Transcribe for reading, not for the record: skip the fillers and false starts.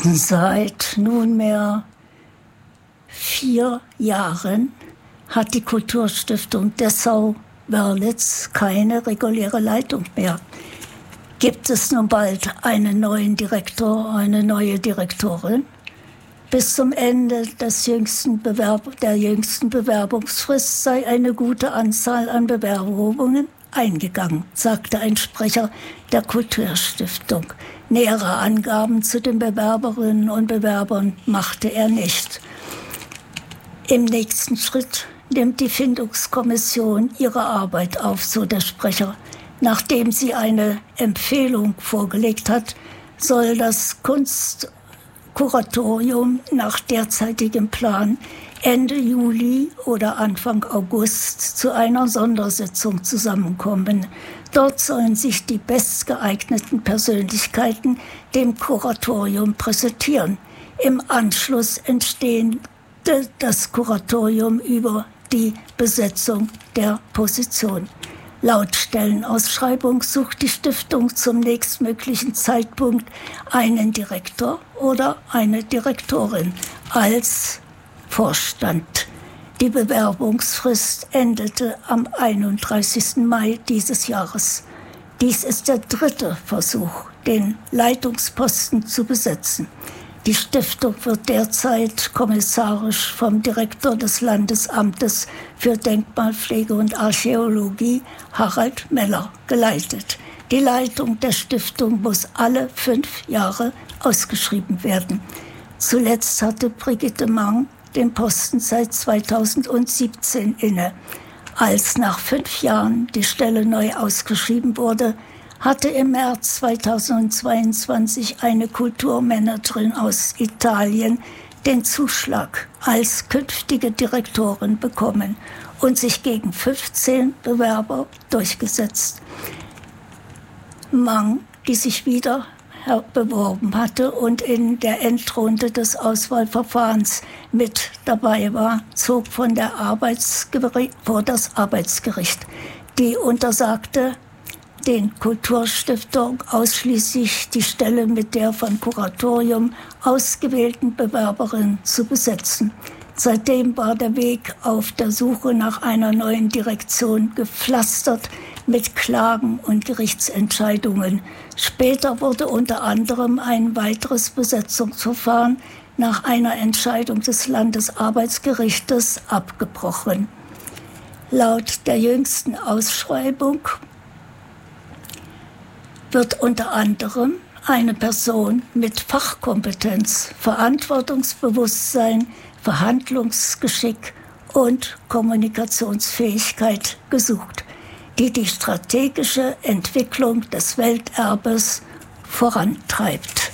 Seit nunmehr 4 Jahren hat die Kulturstiftung Dessau-Wörlitz keine reguläre Leitung mehr. Gibt es nun bald einen neuen Direktor, eine neue Direktorin? Bis zum Ende der jüngsten Bewerbungsfrist sei eine gute Anzahl an Bewerbungen eingegangen, sagte ein Sprecher der Kulturstiftung. Nähere Angaben zu den Bewerberinnen und Bewerbern machte er nicht. Im nächsten Schritt nimmt die Findungskommission ihre Arbeit auf, so der Sprecher. Nachdem sie eine Empfehlung vorgelegt hat, soll das Kunstkuratorium nach derzeitigem Plan Ende Juli oder Anfang August zu einer Sondersitzung zusammenkommen. Dort sollen sich die bestgeeigneten Persönlichkeiten dem Kuratorium präsentieren. Im Anschluss entsteht das Kuratorium über die Besetzung der Position. Laut Stellenausschreibung sucht die Stiftung zum nächstmöglichen Zeitpunkt einen Direktor oder eine Direktorin als Vorstand. Die Bewerbungsfrist endete am 31. Mai dieses Jahres. Dies ist der 3. Versuch, den Leitungsposten zu besetzen. Die Stiftung wird derzeit kommissarisch vom Direktor des Landesamtes für Denkmalpflege und Archäologie, Harald Meller, geleitet. Die Leitung der Stiftung muss alle 5 Jahre ausgeschrieben werden. Zuletzt hatte Brigitte Mang den Posten seit 2017 inne. Als nach 5 Jahren die Stelle neu ausgeschrieben wurde, hatte im März 2022 eine Kulturmanagerin aus Italien den Zuschlag als künftige Direktorin bekommen und sich gegen 15 Bewerber durchgesetzt. Mang, die sich wieder beworben hatte und in der Endrunde des Auswahlverfahrens mit dabei war, zog vor das Arbeitsgericht. Die untersagte den Kulturstiftung ausschließlich die Stelle mit der vom Kuratorium ausgewählten Bewerberin zu besetzen. Seitdem war der Weg auf der Suche nach einer neuen Direktion gepflastert mit Klagen und Gerichtsentscheidungen. Später wurde unter anderem ein weiteres Besetzungsverfahren nach einer Entscheidung des Landesarbeitsgerichtes abgebrochen. Laut der jüngsten Ausschreibung wird unter anderem eine Person mit Fachkompetenz, Verantwortungsbewusstsein, Verhandlungsgeschick und Kommunikationsfähigkeit gesucht, die die strategische Entwicklung des Welterbes vorantreibt.